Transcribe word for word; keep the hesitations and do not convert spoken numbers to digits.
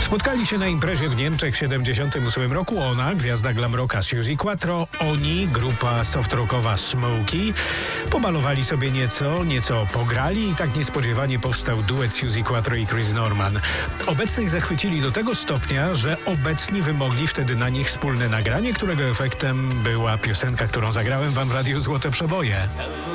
Spotkali się na imprezie w Niemczech w siedemdziesiątym ósmym roku. Ona, gwiazda glam rocka Suzi Quatro, oni, grupa soft-rockowa Smokey. Pobalowali sobie nieco, nieco pograli i tak niespodziewanie powstał duet Suzi Quatro i Chris Norman. Obecnych zachwycili do tego stopnia, że obecni wymogli wtedy na nich wspólne nagranie, którego efektem była piosenka, którą zagrałem wam w Radiu Złote Przeboje.